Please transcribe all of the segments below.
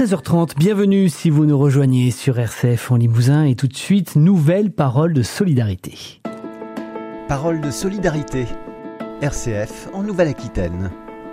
13h30, bienvenue si vous nous rejoignez sur RCF en Limousin et tout de suite, nouvelle parole de solidarité. Parole de solidarité, RCF en Nouvelle-Aquitaine.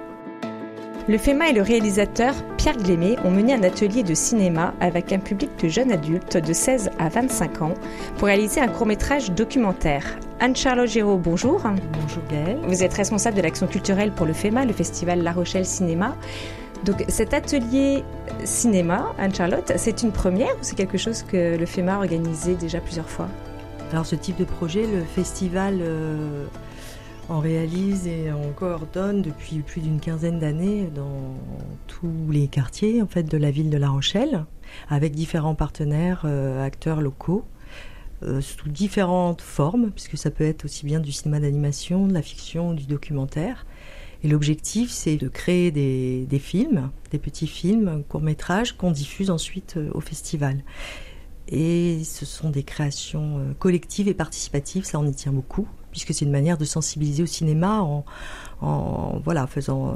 Le FEMA et le réalisateur Pierre Glémé ont mené un atelier de cinéma avec un public de jeunes adultes de 16 à 25 ans pour réaliser un court-métrage documentaire. Anne-Charlotte Géraud, bonjour. Bonjour Gaëlle. Vous êtes responsable de l'action culturelle pour le FEMA, le festival La Rochelle Cinéma. Donc cet atelier cinéma, Anne-Charlotte, c'est une première ou c'est quelque chose que le FEMA a organisé déjà plusieurs fois ? Alors ce type de projet, le festival en réalise et en coordonne depuis plus d'une quinzaine d'années dans tous les quartiers en fait, de la ville de La Rochelle, avec différents partenaires, acteurs locaux, sous différentes formes, puisque ça peut être aussi bien du cinéma d'animation, de la fiction, du documentaire. Et l'objectif, c'est de créer des films, des petits films, courts-métrages qu'on diffuse ensuite au festival. Et ce sont des créations collectives et participatives, ça on y tient beaucoup, puisque c'est une manière de sensibiliser au cinéma en faisant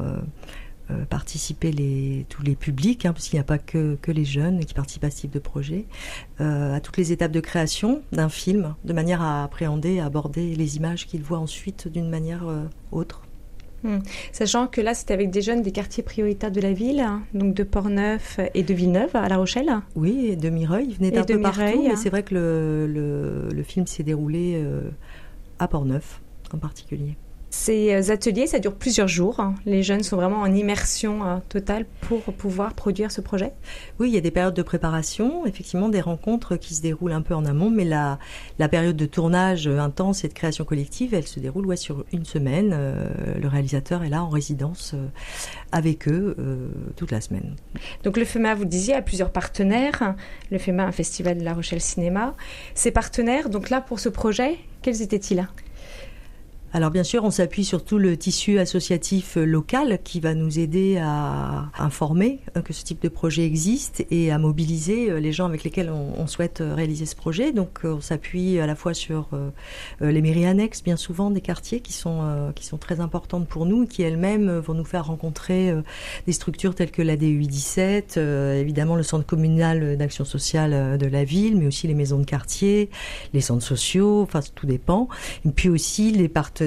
participer tous les publics, puisqu'il n'y a pas que les jeunes qui participent à ce type de projet, à toutes les étapes de création d'un film, de manière à appréhender, à aborder les images qu'ils voient ensuite d'une manière autre. Sachant que là, c'était avec des jeunes des quartiers prioritaires de la ville, donc de Portneuf et de Villeneuve à La Rochelle. Oui, et de Mireuil, ils venaient d'un peu partout, mais c'est vrai que le film s'est déroulé à Portneuf en particulier. Ces ateliers, ça dure plusieurs jours. Les jeunes sont vraiment en immersion totale pour pouvoir produire ce projet. Oui, il y a des périodes de préparation, effectivement des rencontres qui se déroulent un peu en amont, mais la période de tournage intense et de création collective, elle se déroule sur une semaine. Le réalisateur est là en résidence avec eux toute la semaine. Donc le FEMA, vous le disiez, a plusieurs partenaires. Le FEMA, un festival de La Rochelle Cinéma. Ces partenaires, donc là pour ce projet, quels étaient-ils ? Alors bien sûr, on s'appuie sur tout le tissu associatif local qui va nous aider à informer que ce type de projet existe et à mobiliser les gens avec lesquels on souhaite réaliser ce projet. Donc on s'appuie à la fois sur les mairies annexes, bien souvent des quartiers qui sont très importantes pour nous, qui elles-mêmes vont nous faire rencontrer des structures telles que la DEI 17, évidemment le centre communal d'action sociale de la ville, mais aussi les maisons de quartier, les centres sociaux, enfin tout dépend. Et puis aussi les partenaires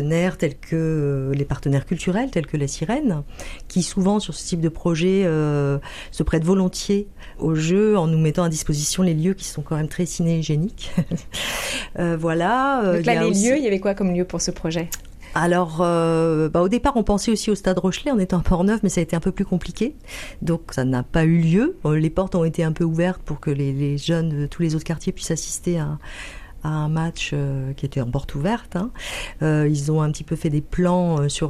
culturels tels que la Sirène, qui souvent sur ce type de projet se prêtent volontiers au jeu en nous mettant à disposition les lieux qui sont quand même très ciné-hygiéniques. Voilà. Donc là, lieux, il y avait quoi comme lieu pour ce projet ? Alors, au départ, on pensait aussi au Stade Rochelet en étant à Portneuf, mais ça a été un peu plus compliqué. Donc, ça n'a pas eu lieu. Les portes ont été un peu ouvertes pour que les jeunes de tous les autres quartiers puissent assister à un match qui était en porte ouverte. Ils ont un petit peu fait des plans sur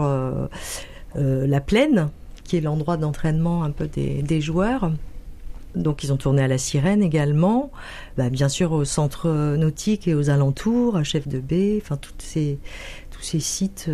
la plaine, qui est l'endroit d'entraînement un peu des joueurs. Donc ils ont tourné à la Sirène également, bien sûr au centre nautique et aux alentours, à Chef de Baie, enfin tous ces sites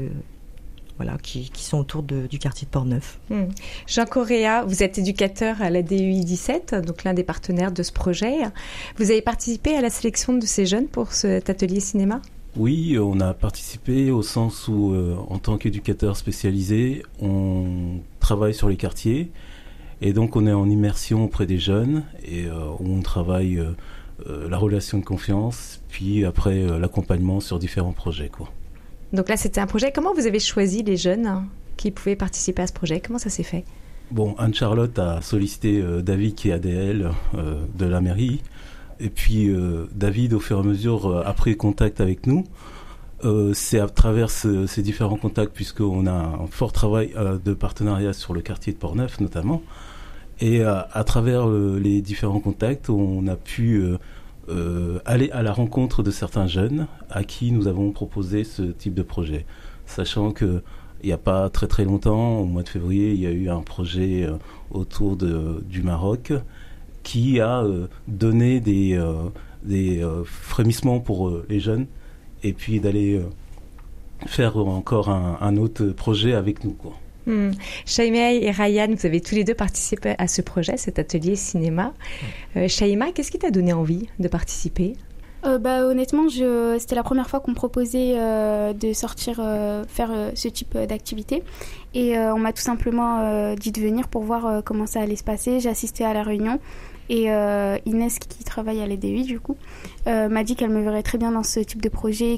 qui sont autour du quartier de Portneuf. Jean Correa, vous êtes éducateur à la DEI 17, donc l'un des partenaires de ce projet. Vous avez participé à la sélection de ces jeunes pour cet atelier cinéma ? Oui, on a participé au sens où, en tant qu'éducateur spécialisé, on travaille sur les quartiers et donc on est en immersion auprès des jeunes et on travaille la relation de confiance, puis après l'accompagnement sur différents projets, quoi. Donc là, c'était un projet. Comment vous avez choisi les jeunes qui pouvaient participer à ce projet ? Comment ça s'est fait ? Bon, Anne-Charlotte a sollicité David qui est ADL de la mairie. Et puis David, au fur et à mesure, a pris contact avec nous. C'est à travers ces différents contacts, puisqu'on a un fort travail de partenariat sur le quartier de Portneuf notamment. Et à travers les différents contacts, on a pu aller à la rencontre de certains jeunes à qui nous avons proposé ce type de projet. Sachant qu'il n'y a pas très très longtemps, au mois de février, il y a eu un projet autour du Maroc qui a donné des frémissements pour les jeunes et puis d'aller faire encore un autre projet avec nous, quoi. Shaima et Ryan, vous avez tous les deux participé à ce projet, cet atelier cinéma. Shaima, qu'est-ce qui t'a donné envie de participer ? Honnêtement, c'était la première fois qu'on me proposait de sortir faire ce type d'activité. Et on m'a tout simplement dit de venir pour voir comment ça allait se passer. J'ai assisté à la réunion. Et Inès, qui travaille à l'EDI, du coup, m'a dit qu'elle me verrait très bien dans ce type de projet,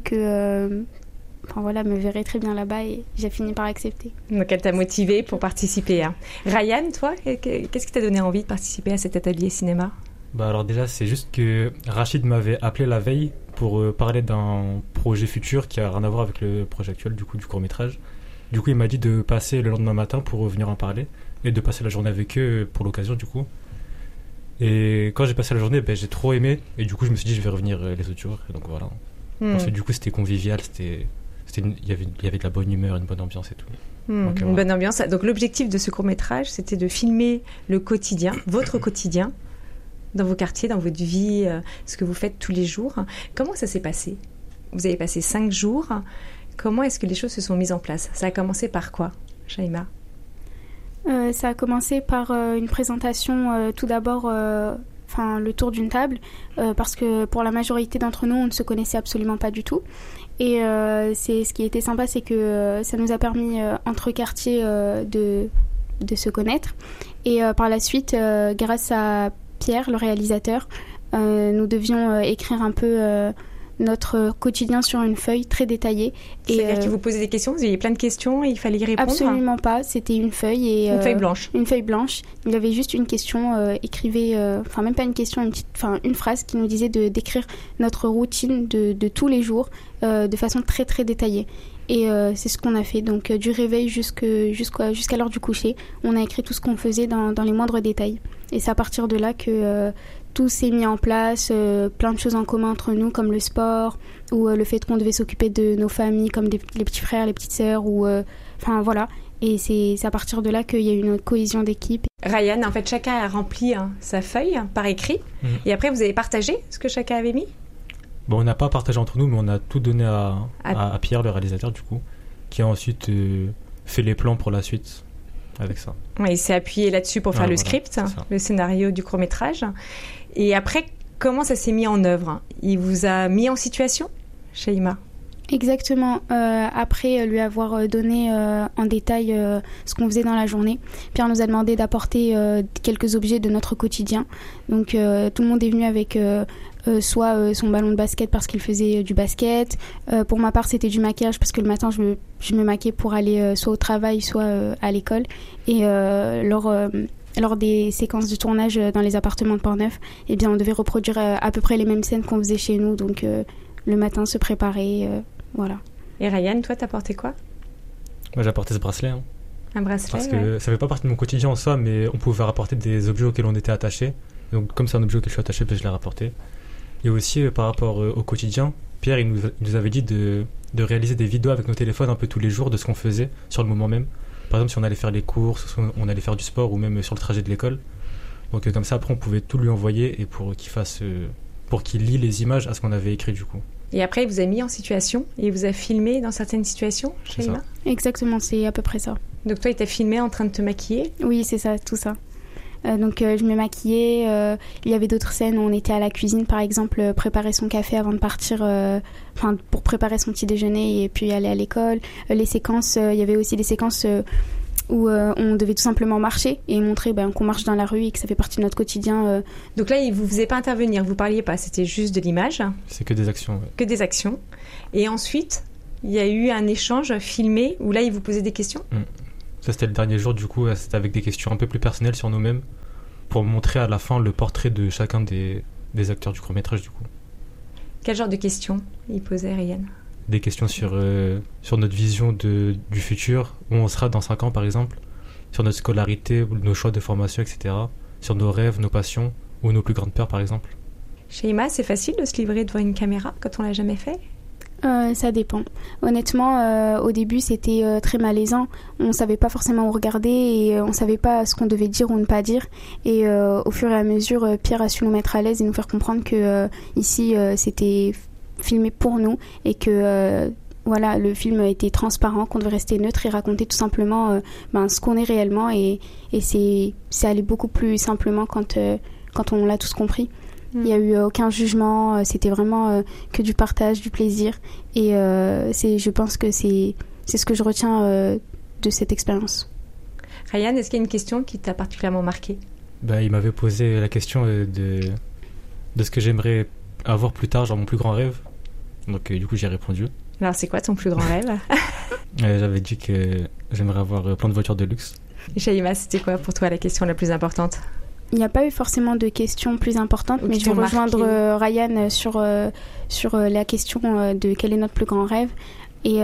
me verrait très bien là-bas, et j'ai fini par accepter. Donc elle t'a motivée pour participer. Hein. Ryan, toi, qu'est-ce qui t'a donné envie de participer à cet atelier cinéma ? Alors déjà, c'est juste que Rachid m'avait appelé la veille pour parler d'un projet futur qui a rien à voir avec le projet actuel, du coup, du court-métrage. Du coup, il m'a dit de passer le lendemain matin pour venir en parler et de passer la journée avec eux pour l'occasion, du coup. Et quand j'ai passé la journée, j'ai trop aimé, et du coup je me suis dit je vais revenir les autres jours, et donc voilà. Parce que du coup c'était convivial, il y avait de la bonne humeur, une bonne ambiance et tout. Donc, une bonne ambiance. Donc l'objectif de ce court-métrage, c'était de filmer le quotidien, votre quotidien, dans vos quartiers, dans votre vie, ce que vous faites tous les jours. Comment ça s'est passé ? Vous avez passé 5 jours. Comment est-ce que les choses se sont mises en place ? Ça a commencé par quoi, Shaima ? Ça a commencé par une présentation, tout d'abord, le tour d'une table, parce que pour la majorité d'entre nous, on ne se connaissait absolument pas du tout. Et ce qui était sympa, c'est que ça nous a permis, entre quartiers, de se connaître. Et par la suite, grâce à Pierre, le réalisateur, nous devions écrire un peu notre quotidien sur une feuille très détaillée. C'est-à-dire qu'il vous posait des questions, vous aviez plein de questions et il fallait y répondre ? Absolument pas, c'était une feuille. Et, une feuille blanche. Une feuille blanche. Il avait juste une question, écrivait, même pas une question, une phrase qui nous disait de décrire notre routine de tous les jours de façon très très détaillée. Et c'est ce qu'on a fait, donc du réveil jusqu'à l'heure du coucher, on a écrit tout ce qu'on faisait dans les moindres détails. Et c'est à partir de là que tout s'est mis en place, plein de choses en commun entre nous, comme le sport, ou le fait qu'on devait s'occuper de nos familles, comme les petits frères, les petites sœurs, voilà. Et c'est à partir de là qu'il y a eu une cohésion d'équipe. Ryan, en fait, chacun a rempli sa feuille par écrit, et après vous avez partagé ce que chacun avait mis ? On n'a pas partagé entre nous, mais on a tout donné à Pierre, le réalisateur, du coup, qui a ensuite fait les plans pour la suite avec ça. Ouais, il s'est appuyé là-dessus pour faire le script, le scénario du court-métrage. Et après, comment ça s'est mis en œuvre ? Il vous a mis en situation, Shaima ? Exactement. Après lui avoir donné en détail ce qu'on faisait dans la journée, Pierre nous a demandé d'apporter quelques objets de notre quotidien. Donc tout le monde est venu avec soit son ballon de basket parce qu'il faisait du basket. Pour ma part, c'était du maquillage parce que le matin, je me maquillais pour aller soit au travail, soit à l'école. Et lors des séquences de tournage dans les appartements de Port-Neuf, on devait reproduire à peu près les mêmes scènes qu'on faisait chez nous. Donc le matin, se préparer, voilà. Et Ryan, toi, t'as porté quoi ? Moi, j'ai apporté ce bracelet. Un bracelet, parce que ça fait pas partie de mon quotidien en soi, mais on pouvait rapporter des objets auxquels on était attaché. Donc comme c'est un objet auquel je suis attaché, je l'ai rapporté. Et aussi par rapport au quotidien, Pierre il nous avait dit de réaliser des vidéos avec nos téléphones un peu tous les jours de ce qu'on faisait sur le moment même. Par exemple, si on allait faire les courses, on allait faire du sport, ou même sur le trajet de l'école. Donc comme ça, après, on pouvait tout lui envoyer et pour qu'il lie les images à ce qu'on avait écrit du coup. Et après, il vous a mis en situation et il vous a filmé dans certaines situations, Shaima ? Exactement, c'est à peu près ça. Donc toi, il t'a filmé en train de te maquiller ? Oui, c'est ça, tout ça. Donc je me maquillais, il y avait d'autres scènes où on était à la cuisine par exemple, préparer son café avant de partir, pour préparer son petit déjeuner et puis aller à l'école. Les séquences, il y avait aussi des séquences où on devait tout simplement marcher et montrer qu'on marche dans la rue et que ça fait partie de notre quotidien. Donc là, il ne vous faisait pas intervenir, vous parliez pas, c'était juste de l'image. C'est que des actions. Ouais. Que des actions. Et ensuite, il y a eu un échange filmé où là, il vous posait des questions. Ça, c'était le dernier jour, du coup, c'était avec des questions un peu plus personnelles sur nous-mêmes pour montrer à la fin le portrait de chacun des acteurs du court-métrage, du coup. Quel genre de questions il posait, Ryan ? Des questions sur notre vision du futur, où on sera dans 5 ans, par exemple, sur notre scolarité, nos choix de formation, etc., sur nos rêves, nos passions, ou nos plus grandes peurs, par exemple. Shaima, c'est facile de se livrer devant une caméra quand on l'a jamais fait ? Ça dépend. Honnêtement, au début, c'était très malaisant. On ne savait pas forcément où regarder et on ne savait pas ce qu'on devait dire ou ne pas dire. Et au fur et à mesure, Pierre a su nous mettre à l'aise et nous faire comprendre que ici, c'était filmé pour nous et que le film était transparent, qu'on devait rester neutre et raconter tout simplement ce qu'on est réellement. Et c'est allé beaucoup plus simplement quand on l'a tous compris. Il n'y a eu aucun jugement, c'était vraiment que du partage, du plaisir. Et je pense que c'est ce que je retiens de cette expérience. Ryan, est-ce qu'il y a une question qui t'a particulièrement marqué ? Il m'avait posé la question de ce que j'aimerais avoir plus tard, genre mon plus grand rêve. Donc du coup, j'ai répondu. Alors, c'est quoi ton plus grand rêve ? J'avais dit que j'aimerais avoir plein de voitures de luxe. Shaima, c'était quoi pour toi la question la plus importante ? Il n'y a pas eu forcément de questions plus importantes, mais je vais rejoindre Ryan sur la question de quel est notre plus grand rêve. Et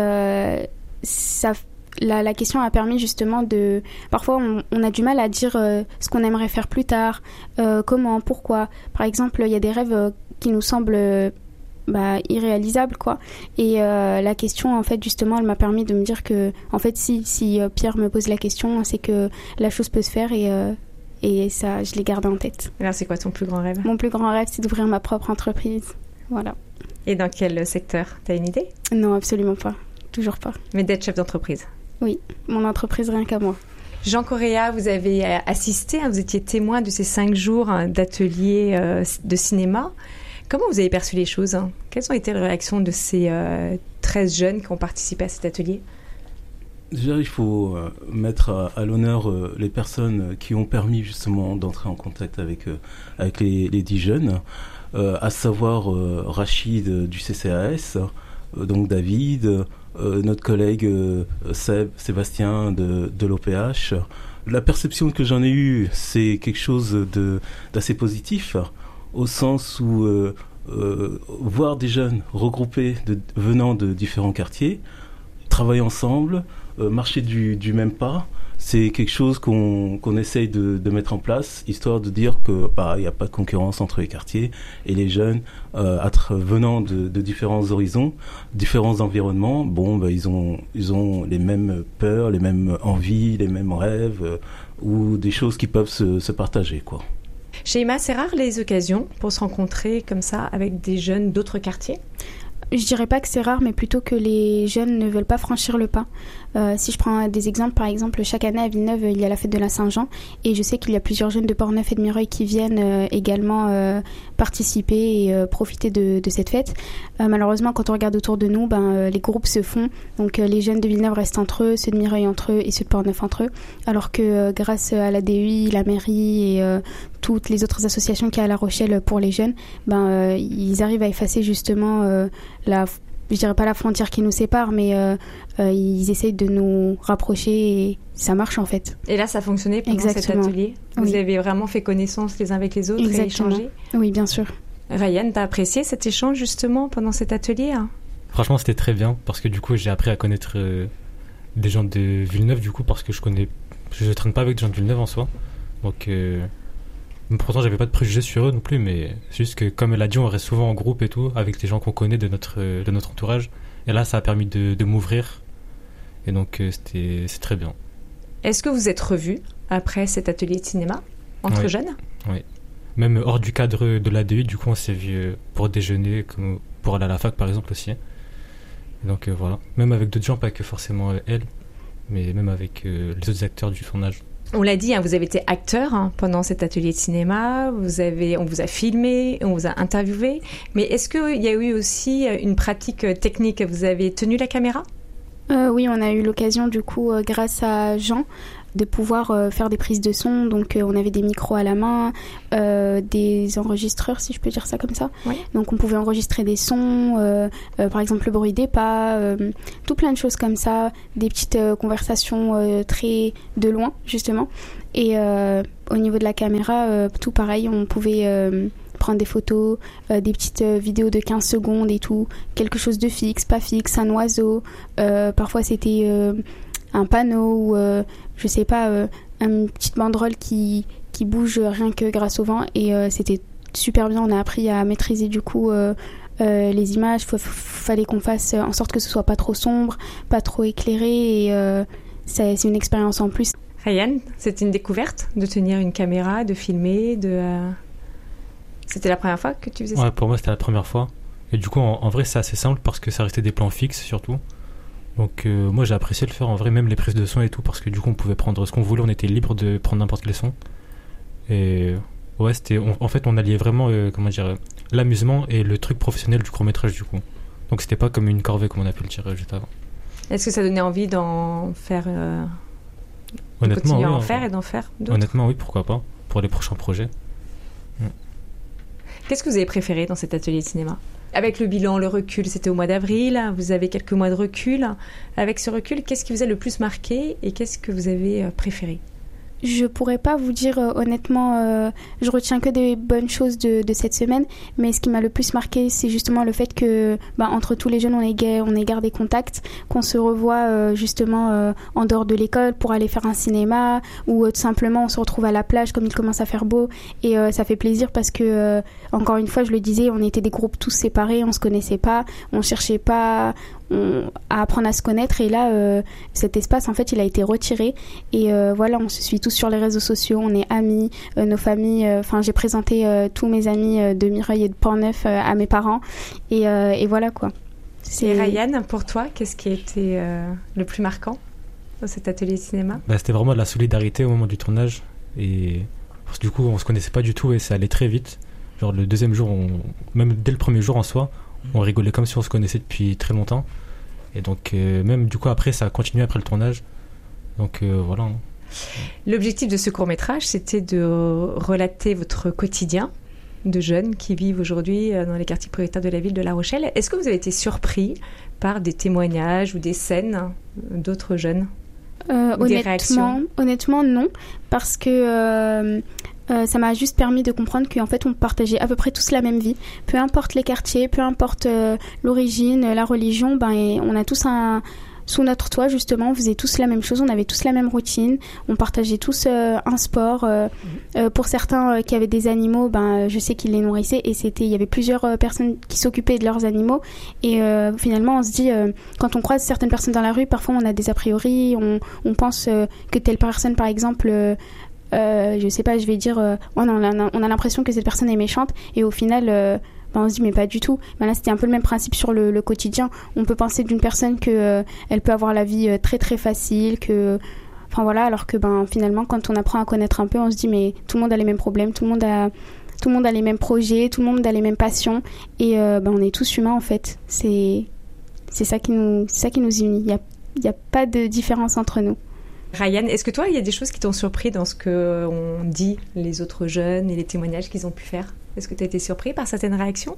la question a permis justement de... Parfois, on a du mal à dire ce qu'on aimerait faire plus tard, comment, pourquoi. Par exemple, il y a des rêves qui nous semblent irréalisables, quoi. Et la question, en fait, justement, elle m'a permis de me dire que, en fait, si Pierre me pose la question, c'est que la chose peut se faire et ça, je l'ai gardé en tête. Alors, c'est quoi ton plus grand rêve ? Mon plus grand rêve, c'est d'ouvrir ma propre entreprise. Voilà. Et dans quel secteur ? T'as une idée ? Non, absolument pas. Toujours pas. Mais d'être chef d'entreprise ? Oui, mon entreprise rien qu'à moi. Jean Correa, vous avez assisté, vous étiez témoin de ces 5 jours d'atelier de cinéma. Comment vous avez perçu les choses ? Quelles ont été les réactions de ces 13 jeunes qui ont participé à cet atelier ? Déjà, il faut mettre à l'honneur les personnes qui ont permis justement d'entrer en contact avec les 10 jeunes, à savoir Rachid du CCAS, donc David, notre collègue Sébastien de l'OPH. La perception que j'en ai eue, c'est quelque chose d'assez positif, au sens où voir des jeunes regroupés venant de différents quartiers, travailler ensemble, marcher du même pas, c'est quelque chose qu'on essaye de mettre en place, histoire de dire que il n'y a pas de concurrence entre les quartiers et les jeunes venant de différents horizons, différents environnements. Ils ont les mêmes peurs, les mêmes envies, les mêmes rêves ou des choses qui peuvent se partager, quoi. Shaima, c'est rare les occasions pour se rencontrer comme ça avec des jeunes d'autres quartiers ? Je dirais pas que c'est rare, mais plutôt que les jeunes ne veulent pas franchir le pas. Si je prends des exemples, par exemple, chaque année à Villeneuve, il y a la fête de la Saint-Jean, et je sais qu'il y a plusieurs jeunes de Portneuf et de Mireuil qui viennent également participer et profiter de cette fête. Malheureusement, quand on regarde autour de nous, les groupes se font, donc les jeunes de Villeneuve restent entre eux, ceux de Mireuil entre eux et ceux de Portneuf entre eux, alors que grâce à la DEI, la mairie et toutes les autres associations qu'il y a à La Rochelle pour les jeunes, ils arrivent à effacer justement je dirais pas la frontière qui nous sépare, mais ils essayent de nous rapprocher et ça marche en fait. Et là, ça a fonctionné pendant cet atelier ? Vous avez vraiment fait connaissance les uns avec les autres et échangé ? Oui, bien sûr. Ryan, t'as apprécié cet échange justement pendant cet atelier ? Franchement, c'était très bien parce que du coup, j'ai appris à connaître des gens de Villeneuve, du coup, parce que je traîne pas avec des gens de Villeneuve en soi. Donc, pourtant, j'avais pas de préjugés sur eux non plus, mais c'est juste que, comme elle a dit, on reste souvent en groupe et tout, avec les gens qu'on connaît de notre entourage. Et là, ça a permis de m'ouvrir. Et donc, c'est très bien. Est-ce que vous êtes revus après cet atelier de cinéma, entre jeunes ? Oui. Même hors du cadre de l'ADU, du coup, on s'est vus pour déjeuner, comme pour aller à la fac, par exemple, aussi. Et donc, voilà. Même avec d'autres gens, pas que forcément elle, mais même avec les autres acteurs du tournage. On l'a dit, vous avez été acteur pendant cet atelier de cinéma, on vous a filmé, on vous a interviewé, mais est-ce qu'il y a eu aussi une pratique technique ? Vous avez tenu la caméra ? Oui, on a eu l'occasion du coup, grâce à Jean, de pouvoir faire des prises de son. Donc on avait des micros à la main, des enregistreurs, si je peux dire ça comme ça. Oui. Donc on pouvait enregistrer des sons, par exemple le bruit des pas, tout plein de choses comme ça, des petites conversations très de loin justement. Et au niveau de la caméra, tout pareil, on pouvait prendre des photos, des petites vidéos de 15 secondes et tout, quelque chose de fixe, pas fixe, un oiseau, parfois c'était un panneau ou je sais pas, une petite banderole qui bouge rien que grâce au vent, et c'était super bien. On a appris à maîtriser du coup les images. Fallait qu'on fasse en sorte que ce soit pas trop sombre, pas trop éclairé, et c'est une expérience en plus. Ryan, c'était une découverte de tenir une caméra, de filmer, C'était la première fois que tu faisais ça ? Ouais, pour moi c'était la première fois. Et du coup en vrai c'est assez simple parce que ça restait des plans fixes surtout. Donc moi j'ai apprécié le faire en vrai, même les prises de son et tout, parce que du coup on pouvait prendre ce qu'on voulait, on était libre de prendre n'importe quel son. Et Ouais, en fait, on alliait vraiment, l'amusement et le truc professionnel du court-métrage, du coup. Donc, c'était pas comme une corvée, comme on a pu le dire juste avant. Est-ce que ça donnait envie d'en faire Honnêtement, oui. en faire et d'en faire d'autres? Honnêtement, oui, pourquoi pas, pour les prochains projets. Qu'est-ce que vous avez préféré dans cet atelier de cinéma? Avec le bilan, le recul, c'était au mois d'avril, vous avez quelques mois de recul. Avec ce recul, qu'est-ce qui vous a le plus marqué et qu'est-ce que vous avez préféré? Je pourrais pas vous dire honnêtement, je retiens que des bonnes choses de cette semaine, mais ce qui m'a le plus marqué, c'est justement le fait que entre tous les jeunes, on ait gardé contact, qu'on se revoit justement en dehors de l'école pour aller faire un cinéma, ou tout simplement on se retrouve à la plage comme il commence à faire beau, et ça fait plaisir parce que, encore une fois, je le disais, on était des groupes tous séparés, on se connaissait pas, on cherchait pas à apprendre à se connaître, et là cet espace en fait il a été retiré, et voilà, on se suit tous sur les réseaux sociaux, on est amis, nos familles, j'ai présenté tous mes amis de Mireuil et de Port-Neuf à mes parents, et voilà quoi. Et Ryan, pour toi, qu'est-ce qui a été le plus marquant dans cet atelier de cinéma? C'était vraiment de la solidarité au moment du tournage, et du coup on se connaissait pas du tout et ça allait très vite. Genre le deuxième jour, même dès le premier jour en soi, on rigolait comme si on se connaissait depuis très longtemps. Et donc, même du coup, après, ça a continué après le tournage. Donc, voilà. L'objectif de ce court-métrage, c'était de relater votre quotidien de jeunes qui vivent aujourd'hui dans les quartiers prioritaires de la ville de La Rochelle. Est-ce que vous avez été surpris par des témoignages ou des scènes d'autres jeunes? Honnêtement, non. Parce que ça m'a juste permis de comprendre qu'en fait, on partageait à peu près tous la même vie. Peu importe les quartiers, peu importe l'origine, la religion, on a tous sous notre toit, justement, on faisait tous la même chose, on avait tous la même routine, on partageait tous un sport. Pour certains qui avaient des animaux, je sais qu'ils les nourrissaient, et il y avait plusieurs personnes qui s'occupaient de leurs animaux. Et finalement, on se dit, quand on croise certaines personnes dans la rue, parfois on a des a priori, on pense que telle personne, par exemple... je sais pas, je vais dire on a l'impression que cette personne est méchante, et au final on se dit mais pas du tout. Là c'était un peu le même principe sur le quotidien. On peut penser d'une personne que elle peut avoir la vie très très facile, alors que finalement quand on apprend à connaître un peu, on se dit mais tout le monde a les mêmes problèmes, tout le monde a les mêmes projets, tout le monde a les mêmes passions, et on est tous humains en fait. C'est ça qui nous unit. Il y a pas de différence entre nous. Ryan, est-ce que toi, il y a des choses qui t'ont surpris dans ce qu'ont dit les autres jeunes et les témoignages qu'ils ont pu faire? Est-ce que tu as été surpris par certaines réactions?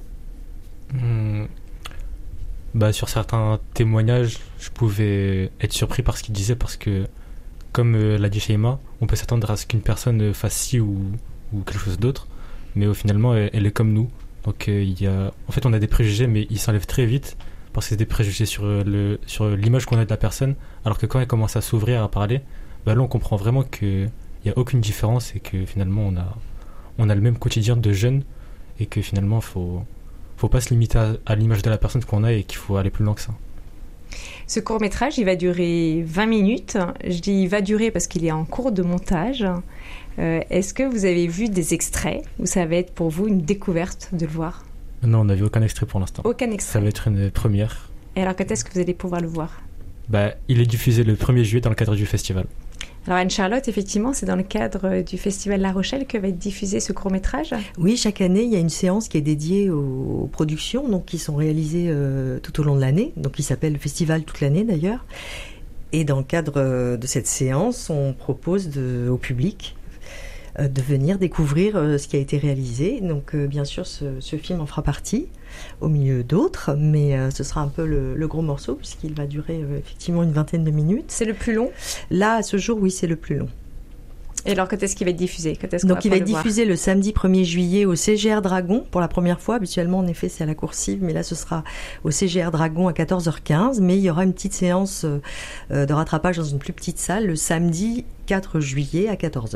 Sur certains témoignages, je pouvais être surpris par ce qu'ils disaient, parce que, comme l'a dit Sheima, on peut s'attendre à ce qu'une personne fasse ci ou quelque chose d'autre, mais finalement, elle est comme nous. Donc, en fait, on a des préjugés, mais ils s'enlèvent très vite, parce que c'est des préjugés sur l'image qu'on a de la personne, alors que quand elle commence à s'ouvrir, à parler, là on comprend vraiment qu'il n'y a aucune différence, et que finalement on a le même quotidien de jeunes, et que finalement faut pas se limiter à l'image de la personne qu'on a, et qu'il faut aller plus loin que ça. Ce court-métrage, il va durer 20 minutes. Je dis il va durer parce qu'il est en cours de montage. Est-ce que vous avez vu des extraits, ou ça va être pour vous une découverte de le voir? Non, on n'a vu aucun extrait pour l'instant. Aucun extrait. Ça va être une première. Et alors, quand est-ce que vous allez pouvoir le voir? Il est diffusé le 1er juillet dans le cadre du festival. Alors Anne-Charlotte, effectivement, c'est dans le cadre du Festival La Rochelle que va être diffusé ce court-métrage? Oui, chaque année, il y a une séance qui est dédiée aux productions, donc, qui sont réalisées tout au long de l'année, donc qui s'appelle le Festival toute l'année d'ailleurs. Et dans le cadre de cette séance, on propose au public de venir découvrir ce qui a été réalisé. Donc bien sûr, ce film en fera partie, au milieu d'autres, mais ce sera un peu le gros morceau, puisqu'il va durer effectivement une 20aine de minutes. C'est le plus long? Là, à ce jour, oui, c'est le plus long. Et alors, quand est-ce qu'il va être diffusé? Donc il va être diffusé le samedi 1er juillet au CGR Dragon, pour la première fois. Habituellement, en effet, c'est à la Coursive, mais là, ce sera au CGR Dragon à 14h15. Mais il y aura une petite séance de rattrapage dans une plus petite salle le samedi 4 juillet à 14h.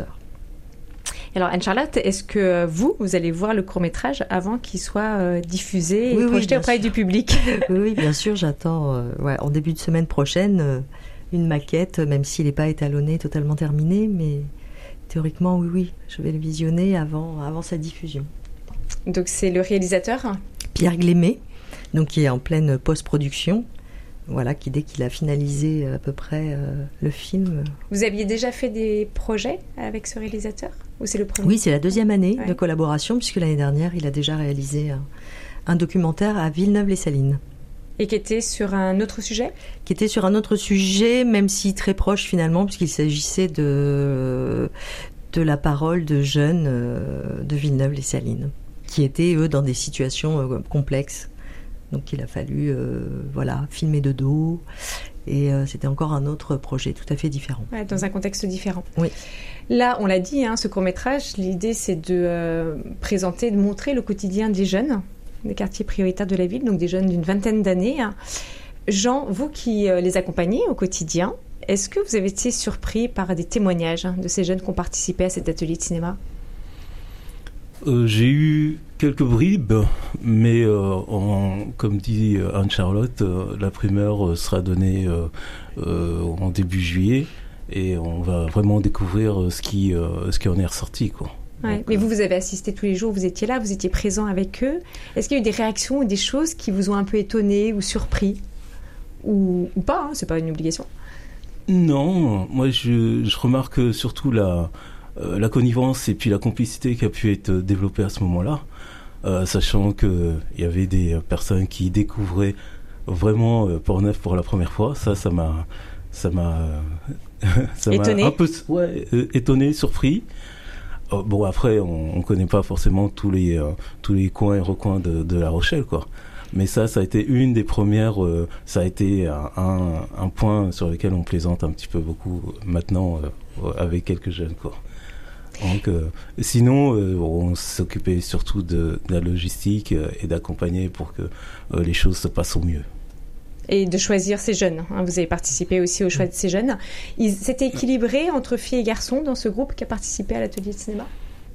Alors Anne-Charlotte, est-ce que vous allez voir le court-métrage avant qu'il soit diffusé et projeté auprès du public? Oui, bien sûr, j'attends en début de semaine prochaine une maquette, même s'il n'est pas étalonné, totalement terminé, mais théoriquement, oui, je vais le visionner avant sa diffusion. Donc c'est le réalisateur? Pierre Glémé, donc qui est en pleine post-production. voilà, qui dès qu'il a finalisé à peu près le film. Vous aviez déjà fait des projets avec ce réalisateur ou c'est le premier? Oui, c'est la 2e année de collaboration, puisque l'année dernière, il a déjà réalisé un documentaire à Villeneuve-les-Salines. Et qui était sur un autre sujet? Qui était sur un autre sujet, même si très proche finalement, puisqu'il s'agissait de la parole de jeunes de Villeneuve-les-Salines, qui étaient, eux, dans des situations complexes. Donc il a fallu filmer de dos, et c'était encore un autre projet tout à fait différent. Ouais, dans un contexte différent. Oui. Là, on l'a dit, ce court-métrage, l'idée c'est de présenter, de montrer le quotidien des jeunes, des quartiers prioritaires de la ville, donc des jeunes d'une vingtaine d'années. Jean, vous qui les accompagnez au quotidien, est-ce que vous avez été surpris par des témoignages de ces jeunes qui ont participé à cet atelier de cinéma? J'ai eu quelques bribes, mais comme dit Anne-Charlotte, la primeur sera donnée en début juillet et on va vraiment découvrir ce qui en est ressorti, quoi. Ouais, mais vous avez assisté tous les jours, vous étiez là, vous étiez présent avec eux. Est-ce qu'il y a eu des réactions ou des choses qui vous ont un peu étonné ou surpris? Ou pas, c'est pas une obligation. Non, moi je remarque surtout la connivence et puis la complicité qui a pu être développée à ce moment-là, sachant qu'il y avait des personnes qui découvraient vraiment Portneuf pour la première fois. Ça m'a étonné. Un peu étonné, surpris. Bon, après, on connaît pas forcément tous les coins et recoins de La Rochelle, quoi. Mais ça a été une des premières, ça a été un point sur lequel on plaisante un petit peu beaucoup maintenant avec quelques jeunes, quoi. Donc, sinon, on s'occupait surtout de la logistique et d'accompagner pour que les choses se passent au mieux. Et de choisir ces jeunes. Vous avez participé aussi au choix de ces jeunes. C'était équilibré entre filles et garçons dans ce groupe qui a participé à l'atelier de cinéma?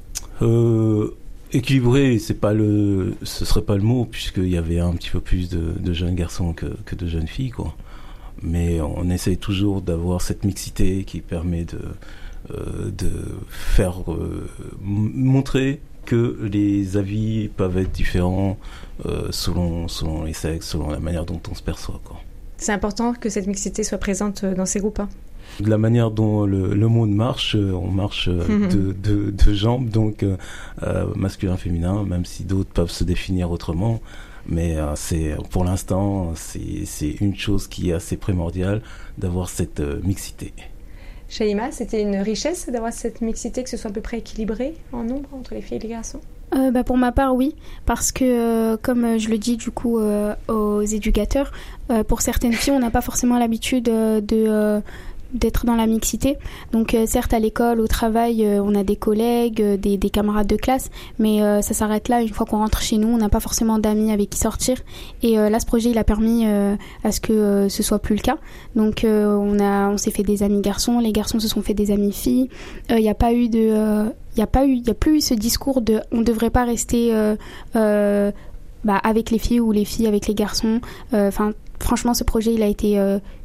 Équilibré, ce serait pas le mot, puisqu'il y avait un petit peu plus de jeunes garçons que de jeunes filles, quoi. Mais on essaye toujours d'avoir cette mixité qui permet de faire montrer que les avis peuvent être différents selon les sexes, selon la manière dont on se perçoit, quoi. C'est important que cette mixité soit présente dans ces groupes, De la manière dont le monde marche, on marche de jambes, donc masculin, féminin, même si d'autres peuvent se définir autrement. Mais pour l'instant, c'est une chose qui est assez primordiale, d'avoir cette mixité. Shaima, c'était une richesse d'avoir cette mixité, que ce soit à peu près équilibré en nombre entre les filles et les garçons? Pour ma part, oui, parce que comme je le dis du coup aux éducateurs, pour certaines filles, on n'a pas forcément l'habitude d'être dans la mixité. Donc certes, à l'école, au travail, on a des collègues, des camarades de classe, mais ça s'arrête là. Une fois qu'on rentre chez nous, on n'a pas forcément d'amis avec qui sortir. Et là, ce projet, il a permis à ce que ce soit plus le cas. Donc on s'est fait des amis garçons, les garçons se sont fait des amis filles. Il n'y a pas eu il n'y a plus eu ce discours de on ne devrait pas rester avec les filles ou les filles avec les garçons. Franchement, ce projet, il a été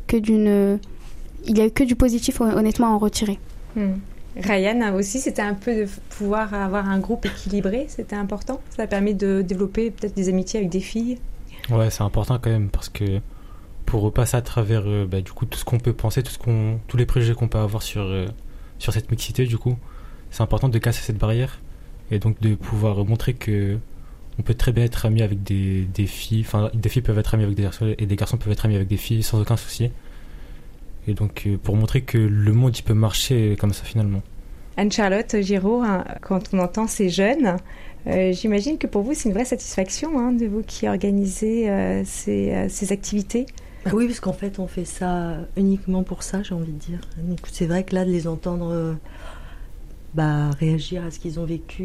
il n'y a eu que du positif, honnêtement, à en retirer. Ryan, aussi, c'était un peu de pouvoir avoir un groupe équilibré, c'était important. Ça a permis de développer peut-être des amitiés avec des filles. Ouais, c'est important quand même, parce que pour passer à travers du coup, tout ce qu'on peut penser, tous les préjugés qu'on peut avoir sur cette mixité, du coup, c'est important de casser cette barrière et donc de pouvoir montrer que on peut très bien être ami avec des filles, enfin des filles peuvent être amies avec des garçons et des garçons peuvent être amis avec des filles sans aucun souci. Et donc pour montrer que le monde il peut marcher comme ça finalement. Anne-Charlotte Giraud, quand on entend ces jeunes, j'imagine que pour vous c'est une vraie satisfaction de vous qui organisez ces activités. Oui, parce qu'en fait on fait ça uniquement pour ça, j'ai envie de dire. C'est vrai que là de les entendre réagir à ce qu'ils ont vécu